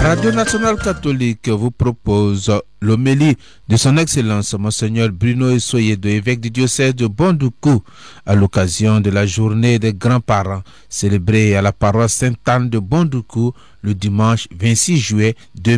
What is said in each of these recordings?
Radio Nationale Catholique vous propose l'homélie de son Excellence Monseigneur Bruno Essoyedo, évêque du diocèse de Bondoukou, à l'occasion de la journée des grands-parents célébrée à la paroisse Sainte-Anne de Bondoukou le dimanche 26 juillet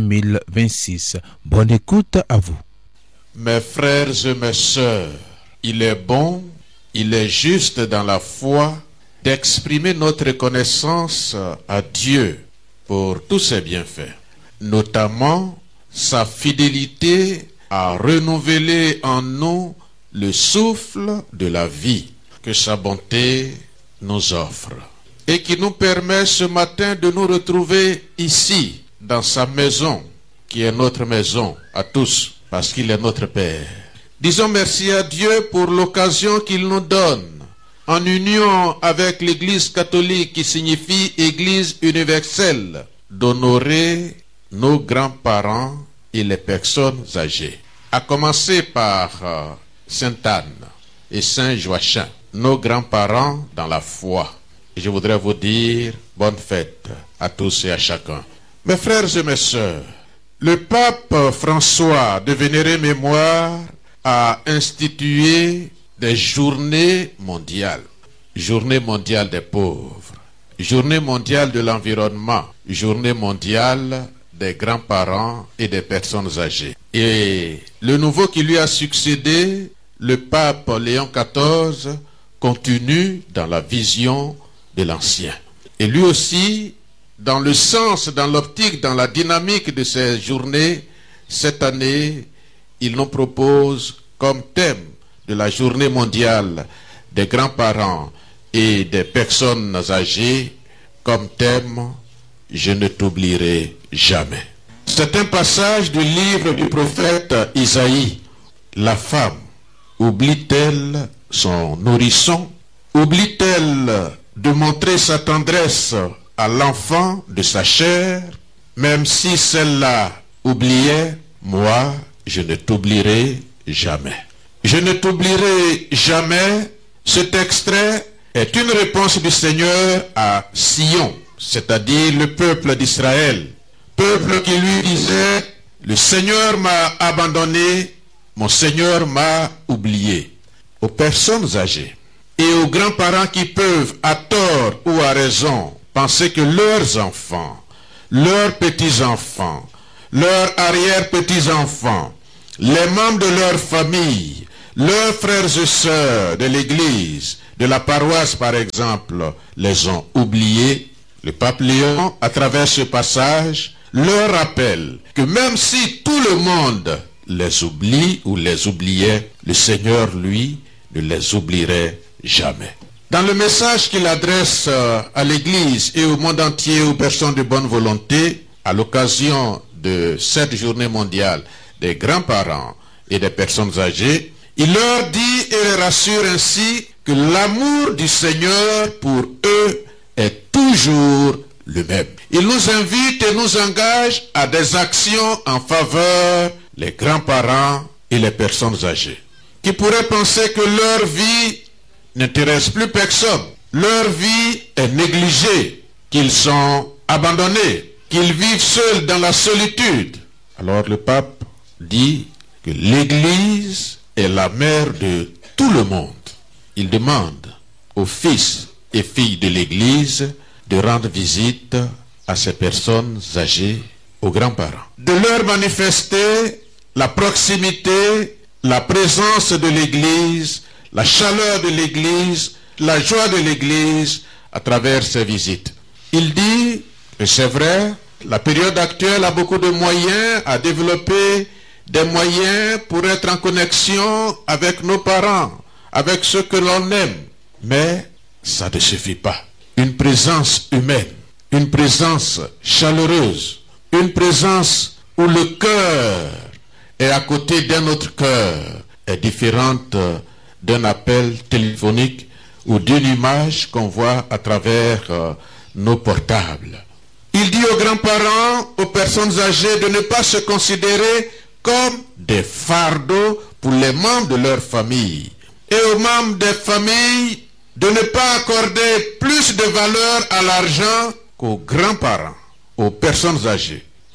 2026. Bonne écoute à vous. Mes frères et mes sœurs, il est bon, il est juste dans la foi d'exprimer notre reconnaissance à Dieu pour tous ses bienfaits, notamment sa fidélité à renouveler en nous le souffle de la vie que sa bonté nous offre et qui nous permet ce matin de nous retrouver ici, dans sa maison, qui est notre maison à tous, parce qu'il est notre Père. Disons merci à Dieu pour l'occasion qu'il nous donne, en union avec l'Église catholique qui signifie Église universelle, d'honorer nos grands-parents et les personnes âgées. À commencer par Sainte Anne et Saint Joachim, nos grands-parents dans la foi. Et je voudrais vous dire bonne fête à tous et à chacun. Mes frères et mes sœurs, le pape François de vénérée mémoire a institué des journées mondiales. Journée mondiale des pauvres, journée mondiale de l'environnement, journée mondiale des grands-parents et des personnes âgées. Et le nouveau qui lui a succédé, le pape Léon XIV, continue dans la vision de l'ancien. Et lui aussi, dans le sens, dans l'optique, dans la dynamique de ces journées, cette année, il nous propose comme thème de la journée mondiale des grands-parents et des personnes âgées, comme thème « Je ne t'oublierai jamais ». C'est un passage du livre du prophète Isaïe. La femme oublie-t-elle son nourrisson? Oublie-t-elle de montrer sa tendresse à l'enfant de sa chair? Même si celle-là oubliait, moi, je ne t'oublierai jamais. Je ne t'oublierai jamais. Cet extrait est une réponse du Seigneur à Sion, c'est-à-dire le peuple d'Israël. Peuple qui lui disait, le Seigneur m'a abandonné, mon Seigneur m'a oublié. Aux personnes âgées et aux grands-parents qui peuvent, à tort ou à raison, penser que leurs enfants, leurs petits-enfants, leurs arrière-petits-enfants, les membres de leur famille, leurs frères et sœurs de l'église, de la paroisse par exemple, les ont oubliés. Le pape Léon, à travers ce passage, leur rappelle que même si tout le monde les oublie ou les oubliait, le Seigneur, lui, ne les oublierait jamais. Dans le message qu'il adresse à l'église et au monde entier aux personnes de bonne volonté, à l'occasion de cette journée mondiale des grands-parents et des personnes âgées, il leur dit et les rassure ainsi que l'amour du Seigneur pour eux est toujours le même. Il nous invite et nous engage à des actions en faveur des grands-parents et les personnes âgées, qui pourraient penser que leur vie n'intéresse plus personne. Leur vie est négligée, qu'ils sont abandonnés, qu'ils vivent seuls dans la solitude. Alors le pape dit que l'Église est la mère de tout le monde. Il demande aux fils et filles de l'Église de rendre visite à ces personnes âgées, aux grands-parents, de leur manifester la proximité, la présence de l'Église, la chaleur de l'Église, la joie de l'Église à travers ces visites. Il dit, et c'est vrai, la période actuelle a beaucoup de moyens à développer, des moyens pour être en connexion avec nos parents, avec ceux que l'on aime. Mais ça ne suffit pas. Une présence humaine, une présence chaleureuse, une présence où le cœur est à côté d'un autre cœur est différente d'un appel téléphonique ou d'une image qu'on voit à travers nos portables. Il dit aux grands-parents, aux personnes âgées de ne pas se considérer comme des fardeaux pour les membres de leur famille. Et aux membres des familles de ne pas accorder plus de valeur à l'argent qu'aux grands-parents, aux personnes âgées,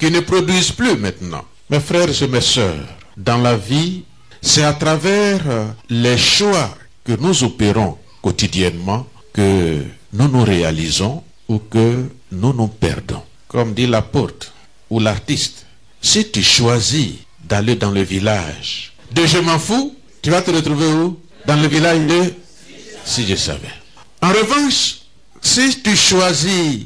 qui ne produisent plus maintenant. Mes frères et mes sœurs, dans la vie, c'est à travers les choix que nous opérons quotidiennement que nous nous réalisons ou que nous nous perdons. Comme dit l'apôtre ou l'artiste, si tu choisis d'aller dans le village de je m'en fous, tu vas te retrouver où? Dans le village de si je savais. En revanche, si tu choisis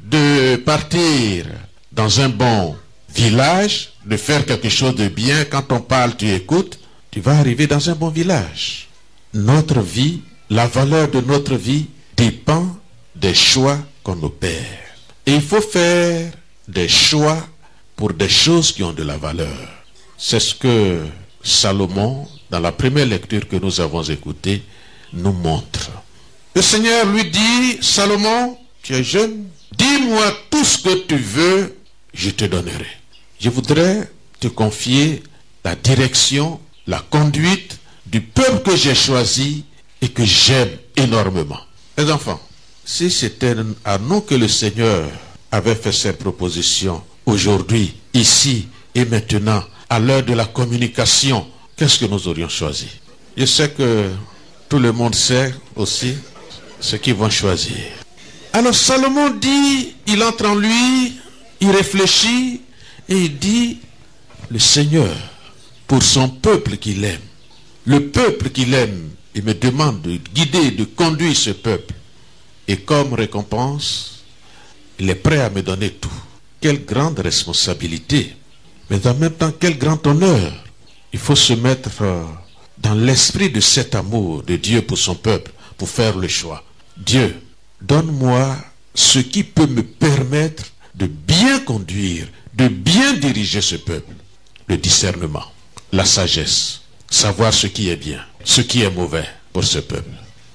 de partir dans un bon village, de faire quelque chose de bien, quand on parle, tu écoutes, tu vas arriver dans un bon village. Notre vie, la valeur de notre vie dépend des choix qu'on opère. Et il faut faire des choix pour des choses qui ont de la valeur. C'est ce que Salomon, dans la première lecture que nous avons écoutée, nous montre. Le Seigneur lui dit, Salomon, tu es jeune, dis-moi tout ce que tu veux, je te donnerai. Je voudrais te confier la direction, la conduite du peuple que j'ai choisi et que j'aime énormément. Les enfants, si c'était à nous que le Seigneur avait fait cette proposition aujourd'hui, ici et maintenant, à l'heure de la communication, qu'est-ce que nous aurions choisi? Je sais que tout le monde sait aussi ce qu'ils vont choisir. Alors Salomon dit, il entre en lui, il réfléchit et il dit, le Seigneur, pour son peuple qu'il aime, le peuple qu'il aime, il me demande de guider, de conduire ce peuple. Et comme récompense, il est prêt à me donner tout. Quelle grande responsabilité, mais en même temps, quel grand honneur. Il faut se mettre dans l'esprit de cet amour de Dieu pour son peuple, pour faire le choix. Dieu, donne-moi ce qui peut me permettre de bien conduire, de bien diriger ce peuple. Le discernement, la sagesse, savoir ce qui est bien, ce qui est mauvais pour ce peuple.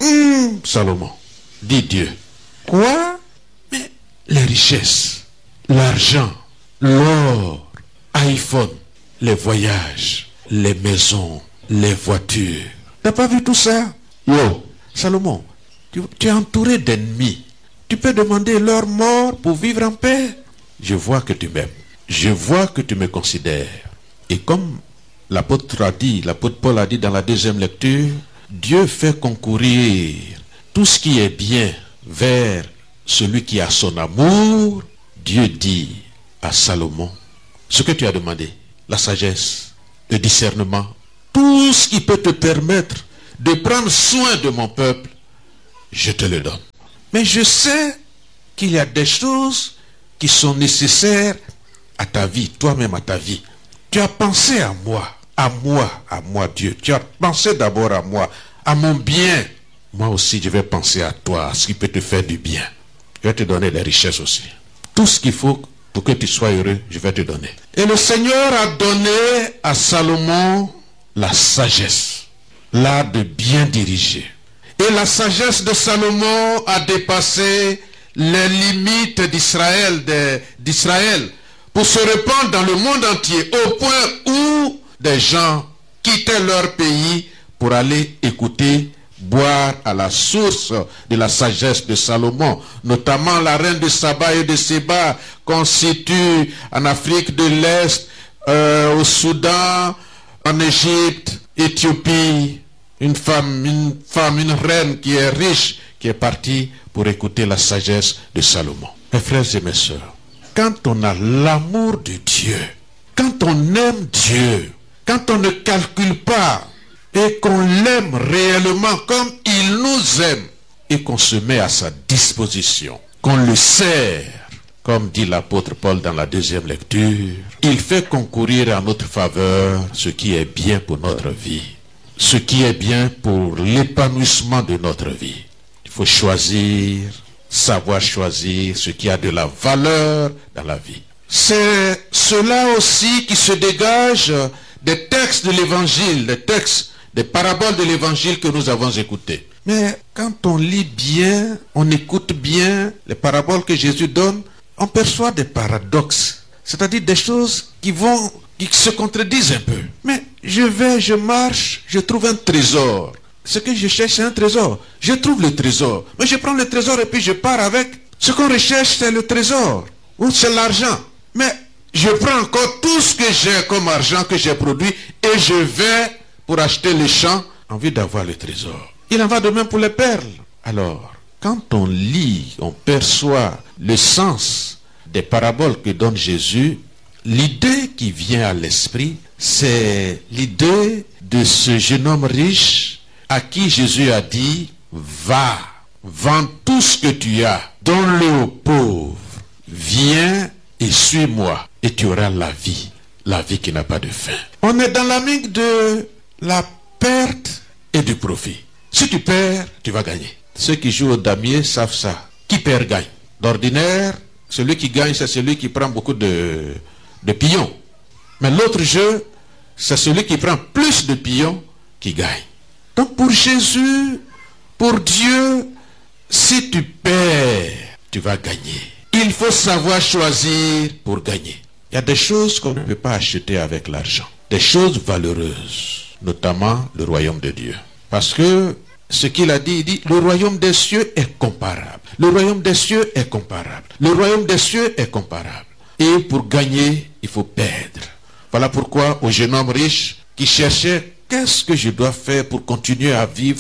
Salomon, dit Dieu. Quoi? Mais les richesses, l'argent, l'or, iPhone, les voyages, les maisons, les voitures. T'as pas vu tout ça? Yo, Salomon, tu es entouré d'ennemis. Tu peux demander leur mort pour vivre en paix. Je vois que tu m'aimes. Je vois que tu me considères. Et comme l'apôtre Paul a dit dans la deuxième lecture, Dieu fait concourir tout ce qui est bien vers celui qui a son amour. Dieu dit à Salomon, ce que tu as demandé, la sagesse, le discernement, tout ce qui peut te permettre de prendre soin de mon peuple, je te le donne. Mais je sais qu'il y a des choses qui sont nécessaires à ta vie, toi-même à ta vie. Tu as pensé à moi Dieu. Tu as pensé d'abord à moi, à mon bien. Moi aussi, je vais penser à toi, à ce qui peut te faire du bien. Je vais te donner les richesses aussi. Tout ce qu'il faut pour que tu sois heureux, je vais te donner. Et le Seigneur a donné à Salomon la sagesse, l'art de bien diriger. Et la sagesse de Salomon a dépassé les limites d'Israël, pour se répandre dans le monde entier, au point où des gens quittaient leur pays pour aller écouter, boire à la source de la sagesse de Salomon. Notamment la reine de Saba et de Séba constitue en Afrique de l'Est, au Soudan, en Égypte, Éthiopie, une reine qui est riche, qui est partie pour écouter la sagesse de Salomon. Mes frères et mes sœurs, quand on a l'amour de Dieu, quand on aime Dieu, quand on ne calcule pas et qu'on l'aime réellement comme il nous aime et qu'on se met à sa disposition, qu'on le sert, comme dit l'apôtre Paul dans la deuxième lecture, il fait concourir en notre faveur ce qui est bien pour notre vie, ce qui est bien pour l'épanouissement de notre vie. Il faut choisir, savoir choisir ce qui a de la valeur dans la vie. C'est cela aussi qui se dégage des textes de l'évangile, des paraboles de l'évangile que nous avons écoutées. Mais quand on lit bien, on écoute bien les paraboles que Jésus donne, on perçoit des paradoxes, c'est-à-dire des choses qui se contredisent un peu. Mais je marche, je trouve un trésor. Ce que je cherche, c'est un trésor. Je trouve le trésor. Mais je prends le trésor et puis je pars avec. Ce qu'on recherche, c'est le trésor. Ou c'est l'argent. Mais je prends encore tout ce que j'ai comme argent que j'ai produit et je vais pour acheter les champs en vue d'avoir le trésor. Il en va de même pour les perles. Alors, quand on lit, on perçoit le sens des paraboles que donne Jésus, l'idée qui vient à l'esprit, c'est l'idée de ce jeune homme riche à qui Jésus a dit, va, vends tout ce que tu as, donne-le aux pauvres, viens et suis-moi et tu auras la vie qui n'a pas de fin. On est dans la ligne de la perte et du profit. Si tu perds, tu vas gagner. Ceux qui jouent au damier savent ça. Qui perd gagne. D'ordinaire, celui qui gagne, c'est celui qui prend beaucoup de pions. Mais l'autre jeu, c'est celui qui prend plus de pions qui gagne. Donc pour Jésus, pour Dieu, si tu perds, tu vas gagner. Il faut savoir choisir pour gagner. Il y a des choses qu'on ne peut pas acheter avec l'argent. Des choses valeureuses, notamment le royaume de Dieu. Parce que ce qu'il a dit, il dit, le royaume des cieux est comparable. Le royaume des cieux est comparable. Le royaume des cieux est comparable. Et pour gagner, il faut perdre. Voilà pourquoi au jeune homme riche qui cherchait, qu'est-ce que je dois faire pour continuer à vivre,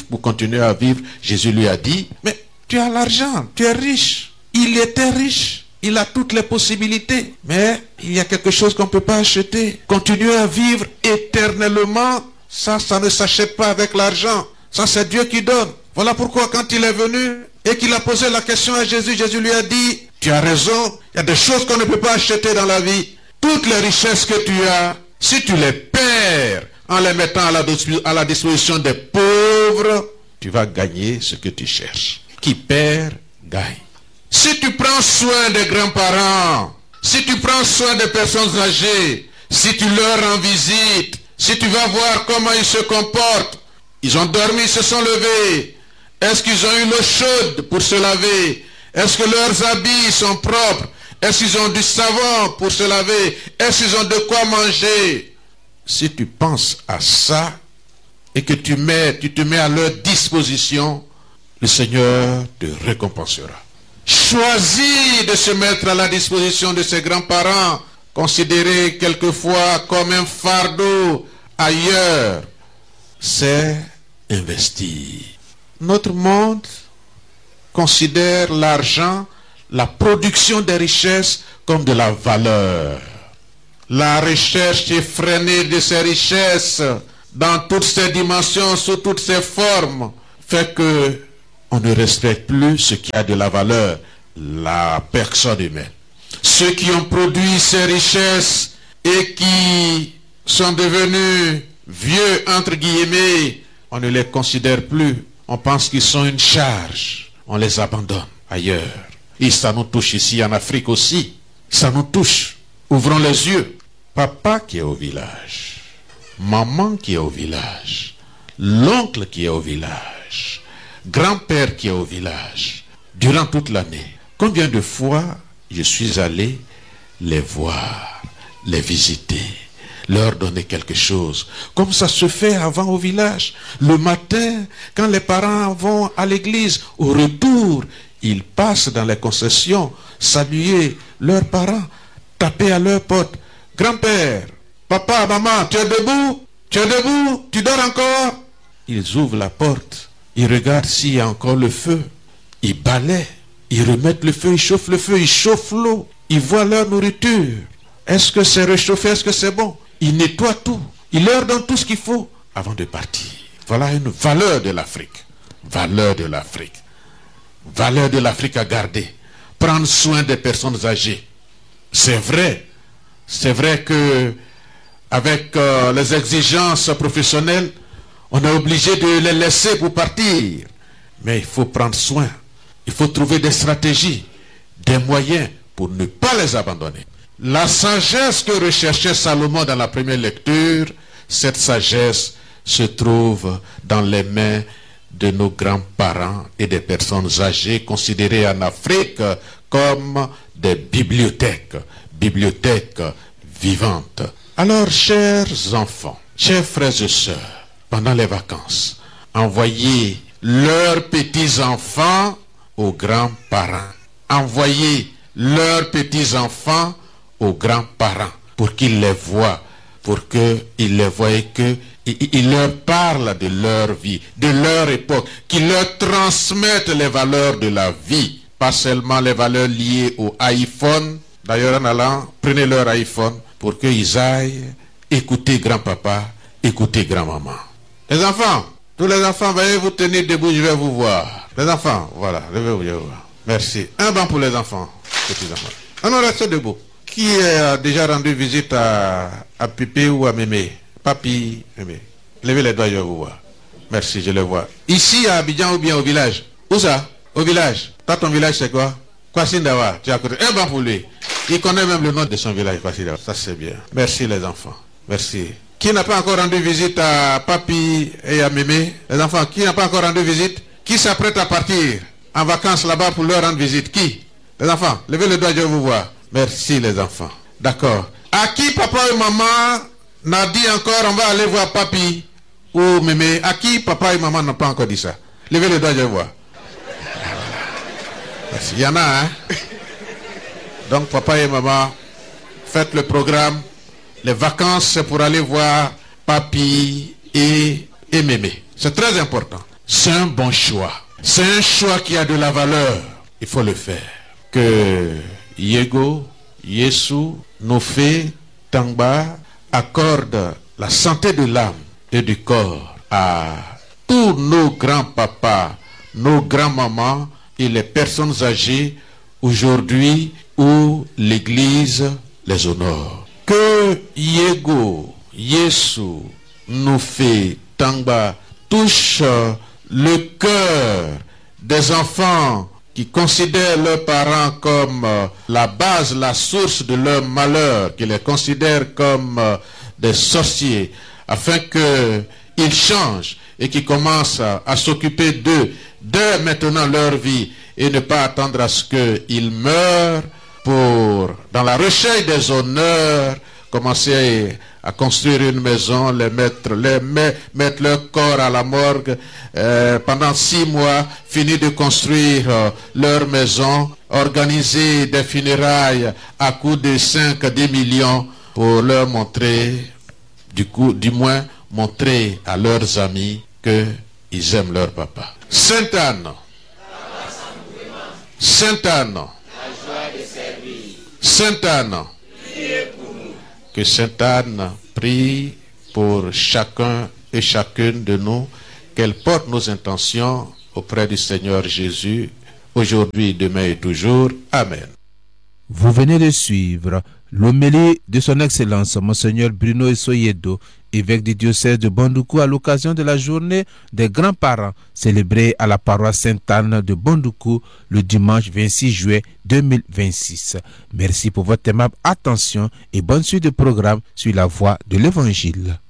Jésus lui a dit, mais tu as l'argent, tu es riche. Il était riche. Il a toutes les possibilités. Mais il y a quelque chose qu'on ne peut pas acheter. Continuer à vivre éternellement, ça ne s'achète pas avec l'argent. Ça, c'est Dieu qui donne. Voilà pourquoi quand il est venu et qu'il a posé la question à Jésus, Jésus lui a dit, tu as raison, il y a des choses qu'on ne peut pas acheter dans la vie. Toutes les richesses que tu as, si tu les perds en les mettant à la disposition des pauvres, tu vas gagner ce que tu cherches. Qui perd, gagne. Si tu prends soin des grands-parents, si tu prends soin des personnes âgées, si tu leur rends visite, si tu vas voir comment ils se comportent, ils ont dormi, ils se sont levés. Est-ce qu'ils ont eu l'eau chaude pour se laver? Est-ce que leurs habits sont propres? Est-ce qu'ils ont du savon pour se laver? Est-ce qu'ils ont de quoi manger? Si tu penses à ça et que tu te mets à leur disposition, le Seigneur te récompensera. Choisis de se mettre à la disposition de ses grands-parents, considérés quelquefois comme un fardeau ailleurs. C'est investir. Notre monde considère l'argent, la production des richesses comme de la valeur. La recherche effrénée de ces richesses dans toutes ses dimensions, sous toutes ses formes, fait que on ne respecte plus ce qui a de la valeur, la personne humaine. Ceux qui ont produit ces richesses et qui sont devenus vieux, entre guillemets, on ne les considère plus. On pense qu'ils sont une charge. On les abandonne ailleurs. Et ça nous touche ici en Afrique aussi. Ça nous touche. Ouvrons les yeux. Papa qui est au village, maman qui est au village, l'oncle qui est au village, grand-père qui est au village, durant toute l'année. Combien de fois je suis allé les voir, les visiter, leur donner quelque chose, comme ça se fait avant au village. Le matin, quand les parents vont à l'église, au retour, ils passent dans les concessions, saluer leurs parents, taper à leur porte. Grand-père, papa, maman, tu es debout? Tu es debout? Tu dors encore? Ils ouvrent la porte, ils regardent s'il y a encore le feu, ils balaient, ils remettent le feu, ils chauffent l'eau, ils voient leur nourriture. Est-ce que c'est réchauffé? Est-ce que c'est bon? Ils nettoient tout, ils leur donnent tout ce qu'il faut avant de partir. Voilà une valeur de l'Afrique. Valeur de l'Afrique. Valeur de l'Afrique à garder. Prendre soin des personnes âgées. C'est vrai que avec les exigences professionnelles, on est obligé de les laisser pour partir. Mais il faut prendre soin. Il faut trouver des stratégies, des moyens pour ne pas les abandonner. La sagesse que recherchait Salomon dans la première lecture, cette sagesse se trouve dans les mains de nos grands-parents et des personnes âgées considérées en Afrique comme des bibliothèques vivantes. Alors, chers enfants, chers frères et sœurs, pendant les vacances, envoyez leurs petits-enfants aux grands-parents. Envoyez leurs petits-enfants aux grands-parents pour qu'ils les voient, pour qu'ils les voient et qu'ils leur parlent de leur vie, de leur époque, qu'ils leur transmettent les valeurs de la vie, pas seulement les valeurs liées au iPhone. D'ailleurs, en allant, prenez leur iPhone pour qu'ils aillent écouter grand-papa, écouter grand-maman. Les enfants, tous les enfants, veuillez vous tenir debout, je vais vous voir. Les enfants, voilà, levez-vous, je vais vous voir. Merci. Un banc pour les enfants, petits enfants. On reste debout. Qui a déjà rendu visite à Pépé ou à Mémé? Papi, Mémé. Levez les doigts, je vais vous voir. Merci, je les vois. Ici à Abidjan ou bien au village? Où ça? Au village. Toi, ton village, c'est quoi? Kwassindawa. Tu as côté. Un banc pour lui. Il connaît même le nom de son village, Kwassindawa. Ça, c'est bien. Merci, les enfants. Merci. Qui n'a pas encore rendu visite à Papi et à Mémé? Les enfants, qui n'a pas encore rendu visite? Qui s'apprête à partir en vacances là-bas pour leur rendre visite? Qui? Les enfants, levez le doigt, je vais vous voir. Merci les enfants. D'accord. À qui papa et maman n'a dit encore on va aller voir Papi ou Mémé? À qui papa et maman n'ont pas encore dit ça? Levez le doigt, je vais voir. Merci. Il y en a, hein? Donc papa et maman, faites le programme. Les vacances, c'est pour aller voir Papi et Mémé. C'est très important. C'est un bon choix. C'est un choix qui a de la valeur. Il faut le faire. Que Yego, Yesu, Nofé, Tangba accorde la santé de l'âme et du corps à tous nos grands-papas, nos grands-mamans et les personnes âgées aujourd'hui où l'Église les honore. Que Yego, Yesu, Nofé, Tangba touche le cœur des enfants qui considèrent leurs parents comme la base, la source de leur malheur, qui les considèrent comme des sorciers, afin qu'ils changent et qu'ils commencent à s'occuper d'eux dès maintenant leur vie et ne pas attendre à ce qu'ils meurent pour, dans la recherche des honneurs, commencer à construire une maison, mettre leur corps à la morgue pendant 6 mois, finir de construire leur maison, organiser des funérailles à coût de 5-10 millions pour leur montrer, du moins montrer à leurs amis qu'ils aiment leur papa. Sainte Anne, Sainte Anne, Sainte Anne, que Sainte Anne prie pour chacun et chacune de nous, qu'elle porte nos intentions auprès du Seigneur Jésus, aujourd'hui, demain et toujours. Amen. Vous venez de suivre l'homélie de son Excellence, Monseigneur Bruno Esoyedo, évêque du diocèse de Bondoukou, à l'occasion de la journée des grands-parents célébrée à la paroisse Sainte-Anne de Bondoukou le dimanche 26 juillet 2026. Merci pour votre aimable attention et bonne suite de programme sur la voie de l'Évangile.